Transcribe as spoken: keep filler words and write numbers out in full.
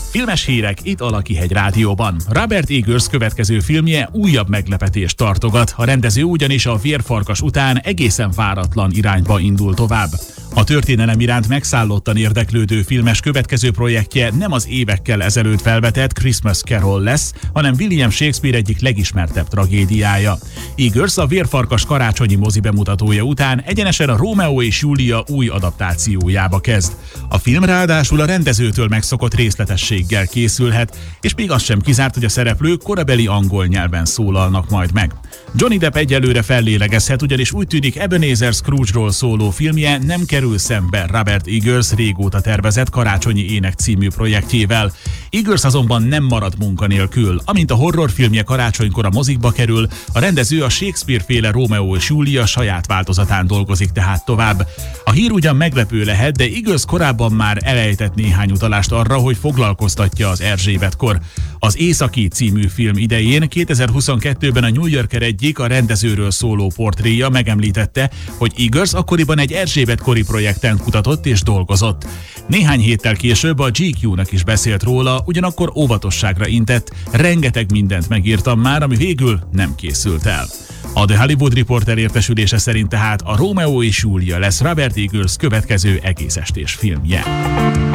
Filmes hírek itt a Lakihegy Rádióban. Robert Eggers következő filmje újabb meglepetést tartogat. A rendező ugyanis a Vérfarkas után egészen váratlan irányba indul tovább. A történelem iránt megszállottan érdeklődő filmes következő projektje nem az évekkel ezelőtt felvetett Christmas Carol lesz, hanem William Shakespeare egyik legismertebb tragédiája. Eggers a Vérfarkas karácsonyi mozi bemutatója után egyenesen a Rómeó és Júlia új adaptációjába kezd. A film ráadásul a rendezőtől megszokott részletességgel készülhet, és még az sem kizárt, hogy a szereplők korabeli angol nyelven szólalnak majd meg. Johnny Depp egyelőre fellélegezhet, ugyanis úgy tűnik Ebenezer Scrooge-ról szóló filmje nem kerül szembe Robert Eggers régóta tervezett Karácsonyi ének című projektjével. Eggers azonban nem marad munkanélkül. Amint a horrorfilmje karácsonykor a mozikba kerül, a rendező a Shakespeare-féle Rómeó és Júlia saját változatán dolgozik tehát tovább. A hír ugyan meglepő lehet, de Eggers korábban már elejtett néhány utalást arra, hogy foglalkoztatja az Erzsébetkor. Az Északi című film idején kétezer-huszonkettőben a New Yorker egyik a rendezőről szóló portréja megemlítette, hogy Eggers akkoriban egy Erzsébetkori projekten kutatott és dolgozott. Néhány héttel később a G Q-nak is beszélt róla, ugyanakkor óvatosságra intett, rengeteg mindent megírtam már, ami végül nem készült el. A The Hollywood Reporter értesülése szerint tehát a Rómeó és Júlia lesz Robert Eggers következő egész estés filmje.